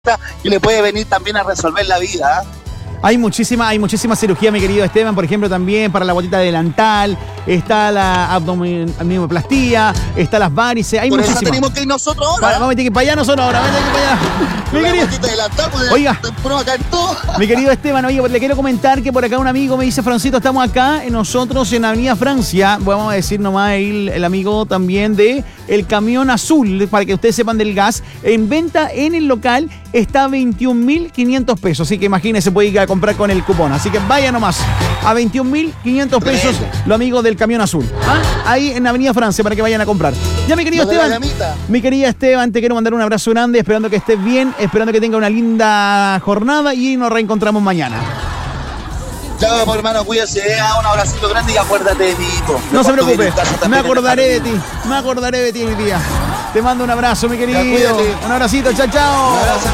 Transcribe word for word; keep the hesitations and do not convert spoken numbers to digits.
y le puede venir también a resolver la vida. ¿eh? Hay muchísima, hay muchísima cirugía, mi querido Esteban, por ejemplo, también para la botita delantal, está la abdominoplastía, está las varices, hay Por muchísimas. eso tenemos que ir nosotros ahora. Va, vamos a ir para allá nosotros ahora, vamos a ir para allá. Mi querido, botita delantal, pues, oiga, ponemos acá en todo. mi querido Esteban, oye, le quiero comentar que por acá un amigo me dice, Francito, estamos acá, nosotros en Avenida Francia, vamos a decir nomás el, el amigo también de El Camión Azul, para que ustedes sepan del gas, en venta en el local está a veintiún mil quinientos pesos, así que imagínense, puede ir a comprar con el cupón, así que vaya nomás, a veintiún mil quinientos pesos, los amigos del Camión Azul, ¿ah? Ahí en Avenida Francia, para que vayan a comprar. Ya, mi querido Esteban, mi querida Esteban, te quiero mandar un abrazo grande, esperando que estés bien, esperando que tenga una linda jornada y nos reencontramos mañana. Chao, pues, hermano, cuídese, un abracito grande y acuérdate de mí. No se preocupe, me acordaré de ti, me acordaré de ti, mi tía. Te mando un abrazo, mi querido. Un abracito, chao, chao.